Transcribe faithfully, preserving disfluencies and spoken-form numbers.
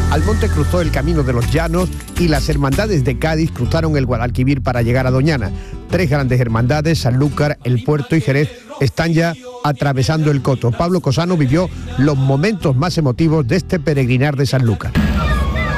Almonte cruzó el Camino de los Llanos y las hermandades de Cádiz cruzaron el Guadalquivir para llegar a Doñana. Tres grandes hermandades, Sanlúcar, El Puerto y Jerez, están ya atravesando el Coto. Pablo Cosano vivió los momentos más emotivos de este peregrinar de Sanlúcar.